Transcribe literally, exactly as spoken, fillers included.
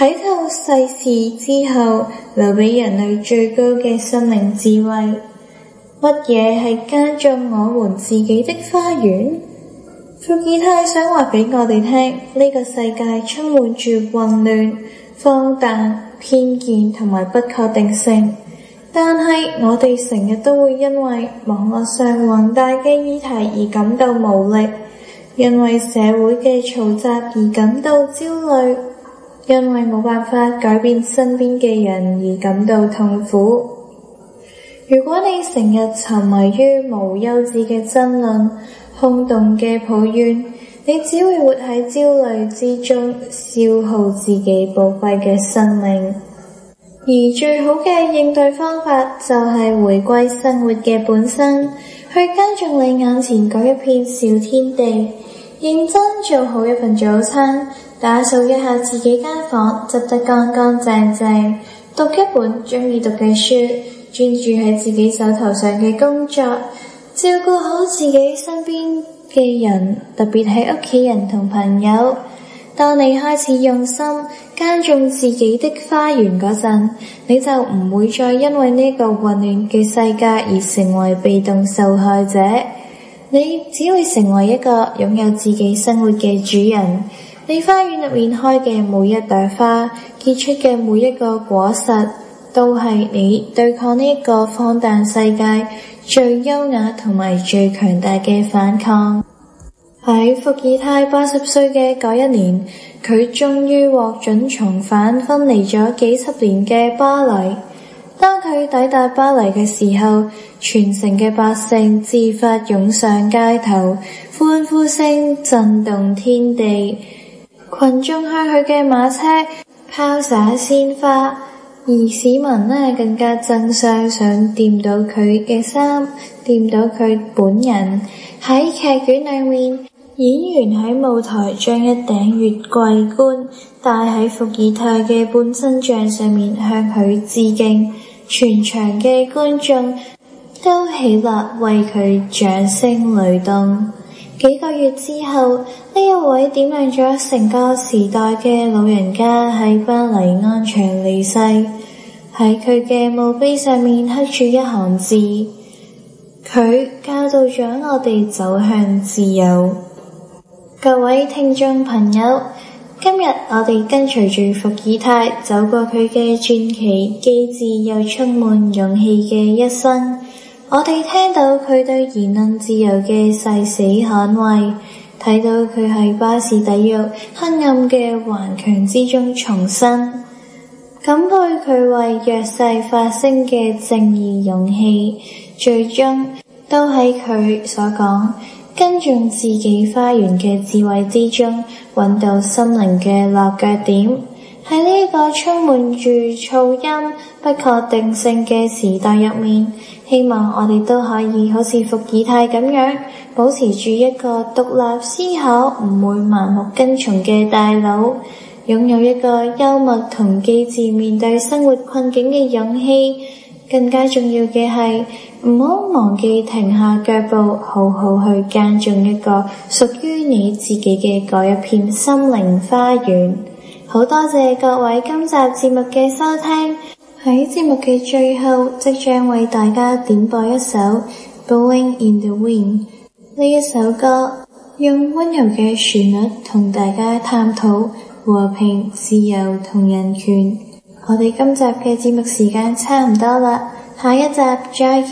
睇透世事之後，留俾人類最高嘅心靈智慧。乜嘢係耕種我們自己的花園？伏爾泰想話俾我哋聽，呢個世界充滿住混亂、荒誕、偏見同埋不確定性，但係我哋成日都會因為網絡上宏大嘅議題而感到無力，因為社會嘅嘈雜而感到焦慮，因為冇辦法改變身邊嘅人而感到痛苦。如果你成日沉迷於無休止嘅爭論、空洞嘅抱怨，你只會活喺焦慮之中，消耗自己寶貴嘅生命。而最好嘅應對方法就係回歸生活嘅本身，去耕種你眼前嗰一片小天地，認真做好一份早餐，打掃一下自己間房，執得乾乾淨淨，讀一本鍾意讀嘅書，專注喺自己手頭上嘅工作，照顧好自己身邊嘅人，特別係屋企人同朋友。當你開始用心耕種自己的花園嗰陣，你就唔會再因為呢個混亂嘅世界而成為被動受害者，你只會成為一個擁有自己生活嘅主人。你花園入面開嘅每一朵花，結出嘅每一個果實，都係你對抗呢一個荒誕世界最優雅同埋最強大嘅反抗。喺伏爾泰八十歲嘅嗰一年，佢終於獲准重返分離咗幾十年嘅巴黎。當佢抵達巴黎嘅時候，全城嘅百姓自發湧上街頭，歡呼聲震動天地，群眾向佢嘅馬車拋灑鮮花，而市民呢更加爭相想掂到佢嘅衫，掂到佢本人。喺劇院裏面，演員喺舞台將一頂月桂冠戴喺伏爾泰嘅半身像上面，向佢致敬。全場嘅觀眾都起立為佢掌聲雷動。幾個月之後，呢一位點亮咗成個時代嘅老人家喺巴黎安詳離世。喺佢嘅墓碑上面刻住一行字：佢教導咗我哋走向自由。各位聽眾朋友，今日我哋跟隨住伏爾泰走過佢嘅傳奇、機智又充滿勇氣嘅一生。我哋聽到佢對言論自由嘅誓死捍衛，睇到佢喺巴士底獄黑暗嘅頑強之中重生，感佩佢為弱勢發聲嘅正義勇氣，最終都喺佢所講耕種自己花園嘅智慧之中，揾到心靈嘅落腳點。喺呢個充滿住噪音、不確定性嘅時代入面，希望我哋都可以好似伏爾泰咁樣，保持住一個獨立思考、唔會盲目跟從嘅大腦，擁有一個幽默同機智面對生活困境嘅勇氣。更加重要嘅係，唔好忘記停下腳步，好好去耕種一個屬於你自己嘅嗰一片心靈花園。好多謝各位今集節目嘅收聽。喺節目嘅最後，即將為大家點播一首《Blowing in the Wind》。呢一首歌用溫柔嘅旋律同大家探討和平、自由同人權。我哋今集嘅節目時間差唔多啦，下一集再見。